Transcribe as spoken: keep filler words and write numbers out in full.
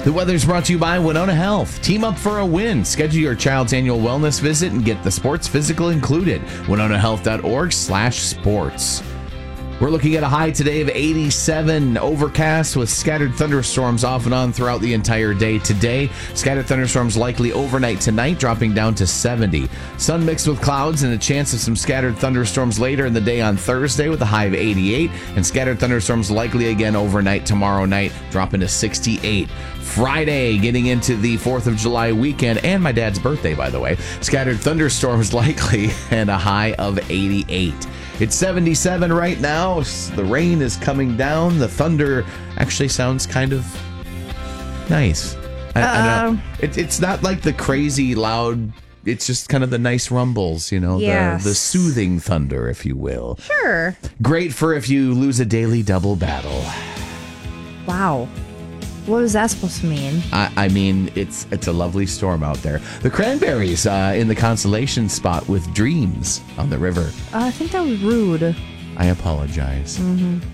The weather's brought to you by Winona Health. Team up for a win. Schedule your child's annual wellness visit and get the sports physical included. winona health dot org slash sports. We're looking at a high today of eighty-seven, overcast with scattered thunderstorms off and on throughout the entire day today. Scattered thunderstorms likely overnight tonight, dropping down to seventy. Sun mixed with clouds and a chance of some scattered thunderstorms later in the day on Thursday with a high of eighty-eight. And scattered thunderstorms likely again overnight tomorrow night, dropping to sixty-eight. Friday, getting into the fourth of July weekend and my dad's birthday, by the way. Scattered thunderstorms likely and a high of eighty-eight. It's seventy-seven right now. The rain is coming down. The thunder actually sounds kind of nice. I, I know. It, it's not like the crazy loud. It's just kind of the nice rumbles, you know, Yes. the, the soothing thunder, if you will. Sure. Great for if you lose a daily double battle. Wow. What was that supposed to mean? I, I mean, it's it's a lovely storm out there. The Cranberries uh, in the consolation spot with Dreams on the river. Uh, I think that was rude. I apologize. Mm-hmm.